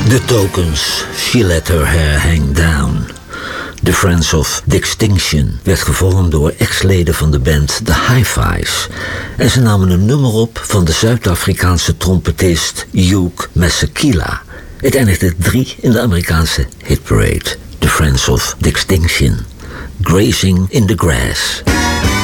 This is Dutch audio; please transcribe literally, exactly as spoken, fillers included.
The Tokens, She Let Her Hair Hang Down. The Friends of Distinction werd gevormd door ex-leden van de band The Hi-Fi's. En ze namen een nummer op van de Zuid-Afrikaanse trompetist Hugh Masekela. Het eindigde drie in de Amerikaanse hitparade. The Friends of Distinction. Grazing in the Grass.